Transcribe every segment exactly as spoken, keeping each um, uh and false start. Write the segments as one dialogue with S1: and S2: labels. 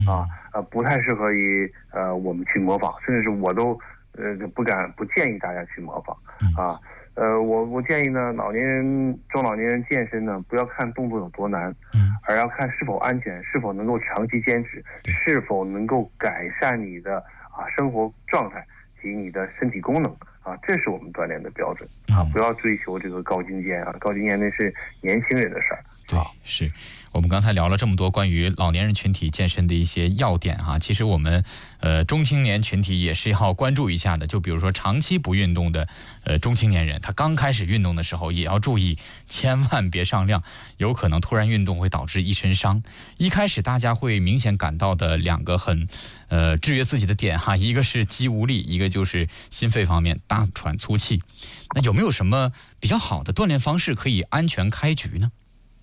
S1: 啊，呃，不太适合于呃我们去模仿，甚至是我都呃不敢不建议大家去模仿啊。呃，我我建议呢，老年人、中老年人健身呢，不要看动作有多难，而要看是否安全，是否能够长期坚持，是否能够改善你的啊生活状态及你的身体功能啊，这是我们锻炼的标准啊，不要追求这个高精尖啊，高精尖那是年轻人的事儿。
S2: 对，是我们刚才聊了这么多关于老年人群体健身的一些要点哈，其实我们呃中青年群体也是要关注一下的。就比如说长期不运动的呃中青年人，他刚开始运动的时候也要注意，千万别上量，有可能突然运动会导致一身伤。一开始大家会明显感到的两个很呃制约自己的点哈，一个是肌无力，一个就是心肺方面大喘粗气。那有没有什么比较好的锻炼方式可以安全开局呢？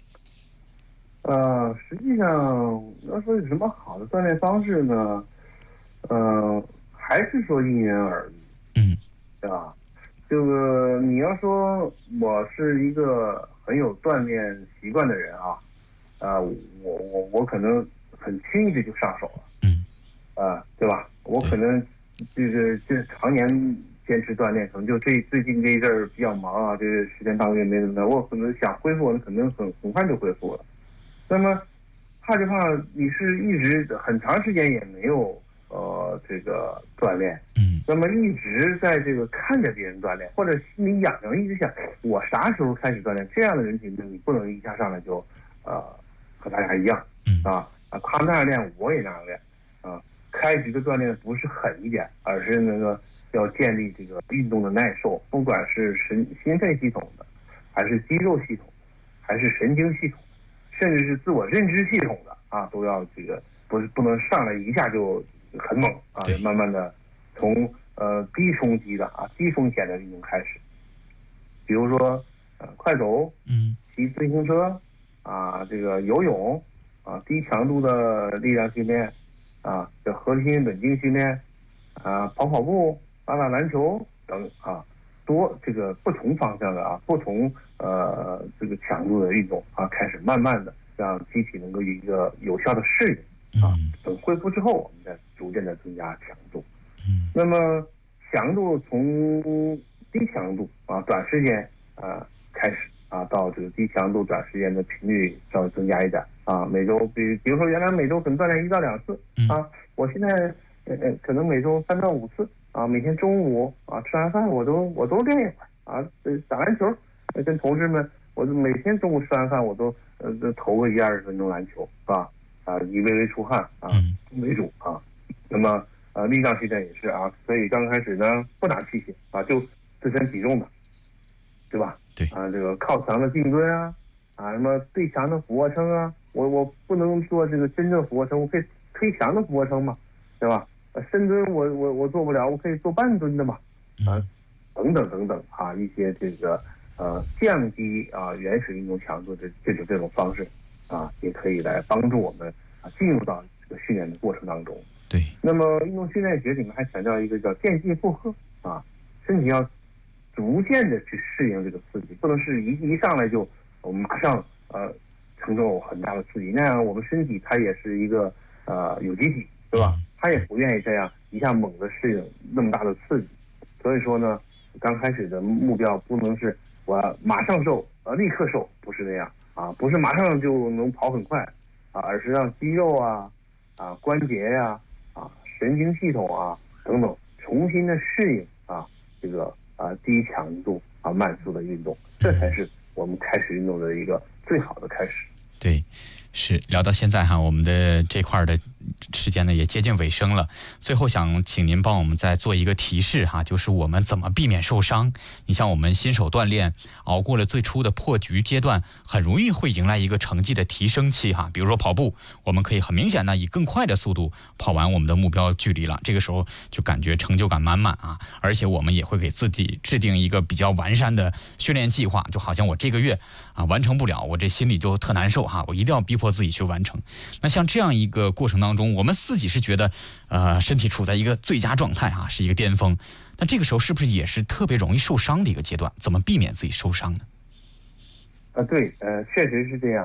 S1: 呃，实际上要说有什么好的锻炼方式呢？呃，还是说因人而异，
S2: 嗯，
S1: 对吧？这个你要说我是一个很有锻炼习惯的人啊，呃，我我我可能很轻易的就上手了，
S2: 嗯，
S1: 啊、呃，对吧？我可能这个这常年坚持锻炼，可能就这最近这一阵儿比较忙啊，这个时间半个月没怎么着，我可能想恢复，我可能很很快就恢复了。那么，怕就怕你是一直很长时间也没有呃这个锻炼，
S2: 嗯，
S1: 那么一直在这个看着别人锻炼，或者心里痒痒，一直想我啥时候开始锻炼？这样的人群呢，你不能一下上来就呃和大家一样，啊啊，他那样练我也那样练，啊，开局的锻炼不是狠一点，而是那个要建立这个运动的耐受，不管是神心肺系统的，还是肌肉系统，还是神经系统。甚至是自我认知系统的啊，都要这个不是不能上来一下就很猛啊，慢慢的从呃低冲击的啊低风险的运动开始，比如说呃快走，
S2: 嗯，
S1: 骑自行车啊，这个游泳啊，低强度的力量训练啊，这核心稳定训练啊，跑跑步、打打篮球等啊，多这个不同方向的啊，不同。呃，这个强度的运动啊，开始慢慢的让机体能够有一个有效的适应啊。等恢复之后，我们再逐渐的增加强度。
S2: 嗯，
S1: 那么强度从低强度啊，短时间啊开始啊，到这个低强度短时间的频率稍微增加一点啊。每周比比如说原来每周可能锻炼一到两次啊，我现在呃可能每周三到五次啊，每天中午啊吃完饭我都我都练一会儿啊，打篮球。跟同事们，我每天中午吃完饭，我都呃投个一二十分钟篮球，是吧？啊，以微微出汗啊为主啊。那么呃，力量训练也是啊，所以刚开始呢不拿器械啊，就自身体重的，对吧？
S2: 对
S1: 啊，这个靠墙的静蹲啊，啊什么对墙的俯卧撑啊，我我不能做这个真正俯卧撑，我可以推墙的俯卧撑嘛，对吧？深蹲我我我做不了，我可以做半蹲的嘛，啊，等等等等啊，一些这个。呃，降低啊原始运动强度的这种这种方式啊，也可以来帮助我们啊进入到这个训练的过程当中。
S2: 对。那
S1: 么运动训练学里面还强调一个叫渐进负荷啊，身体要逐渐的去适应这个刺激，不能是一一上来就我们马上呃承受很大的刺激，那样我们身体它也是一个呃有机体，对吧？它也不愿意这样一下猛的适应那么大的刺激，所以说呢，刚开始的目标不能是。我马上瘦，呃，立刻瘦，不是那样啊，不是马上就能跑很快啊，而是让肌肉啊、啊关节呀、啊、啊神经系统啊等等重新的适应啊这个啊低强度啊慢速的运动，这才是我们开始运动的一个最好的开始。
S2: 对，是聊到现在哈，我们的这块的时间呢也接近尾声了。最后想请您帮我们再做一个提示哈，就是我们怎么避免受伤。你像我们新手锻炼，熬过了最初的破局阶段，很容易会迎来一个成绩的提升期哈。比如说跑步，我们可以很明显的以更快的速度跑完我们的目标距离了，这个时候就感觉成就感满满啊。而且我们也会给自己制定一个比较完善的训练计划，就好像我这个月啊完成不了，我这心里就特难受哈，我一定要逼迫自己去完成。那像这样一个过程当中，我们自己是觉得呃身体处在一个最佳状态啊，是一个巅峰，那这个时候是不是也是特别容易受伤的一个阶段？怎么避免自己受伤呢？
S1: 啊，对，呃，确实是这样。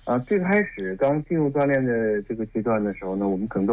S1: 啊，最开始刚进入锻炼的这个阶段的时候呢，我们可能都